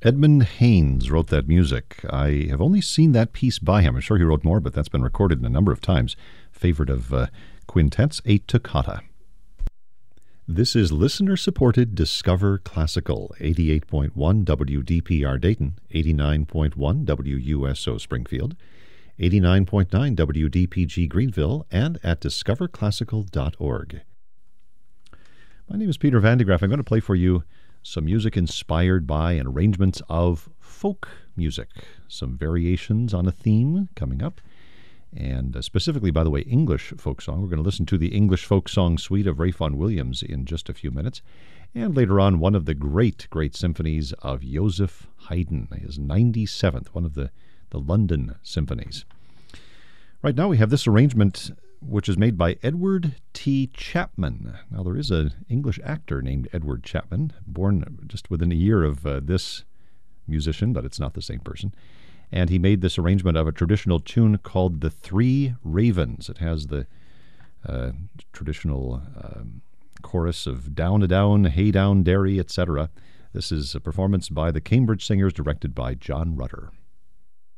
Edmund Haynes wrote that music. I have only seen that piece by him. I'm sure he wrote more, but that's been recorded a number of times. Favorite of quintets, a toccata. This is listener-supported Discover Classical, 88.1 WDPR Dayton, 89.1 WUSO Springfield, 89.9 WDPG Greenville, and at discoverclassical.org. My name is Peter Van de Graaff. I'm going to play for you some music inspired by and arrangements of folk music. Some variations on a theme coming up. And specifically, by the way, English folk song. We're going to listen to the English folk song suite of Ralph Vaughan Williams in just a few minutes. And later on, one of the great symphonies of Joseph Haydn, his 97th, one of the London symphonies. Right now we have this arrangement which is made by Edward T. Chapman. Now there is an English actor named Edward Chapman, born just within a year of this musician, but it's not the same person. And he made this arrangement of a traditional tune called The Three Ravens. It has the traditional chorus of down-a-down, hey-down, dairy, etc. This is a performance by the Cambridge Singers directed by John Rutter.